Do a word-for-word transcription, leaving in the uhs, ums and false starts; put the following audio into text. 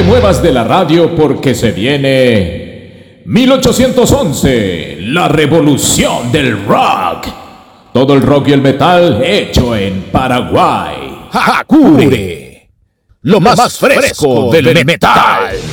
te muevas de la radio porque se viene mil ochocientos once, la revolución del rock. Todo el rock y el metal hecho en Paraguay. Hakure, lo más, más fresco, fresco del, del metal. metal.